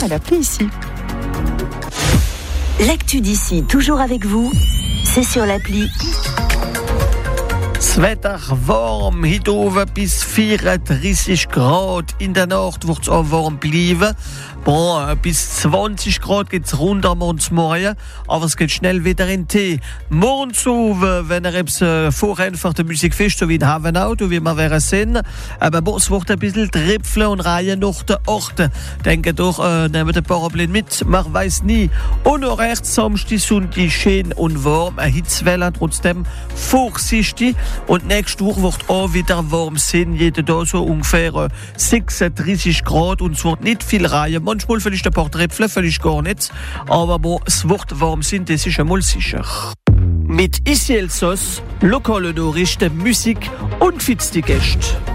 à l'appli ici. L'actu d'ici, toujours avec vous, c'est sur l'appli. Das Wetter warm, heute oben bis 34 Grad. In der Nacht wird es auch warm bleiben. Bon, bis 20 Grad geht es runter morgens morgen, aber es geht schnell wieder in den Tee. Morgens oben, wenn vorhin für die Musik fest, so wie in Havenau, wie wir werden sehen, aber es wird ein bisschen tripfeln und reihen nach den Orten. Denke doch, nehmen den Parapluie mit, man weiß nie. Und noch rechts, Samstag, Sonntag, schön und warm, eine Hitzwelle trotzdem vorsichtig. Und nächste Woche wird auch wieder warm sein, jeden Tag so ungefähr 36 Grad und es wird nicht viel reihen. Manchmal vielleicht ein paar Tröpfchen, vielleicht gar nicht. Aber es wird warm sein, das ist einmal sicher. Mit Ici Elsass, lokale Nachrichten, Musik und fitzige Gäste.